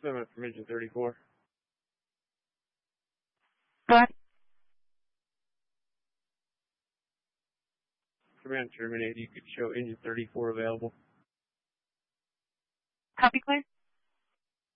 7 from engine 34. Correct. Command terminated. You could show engine 34 available. Copy, clear.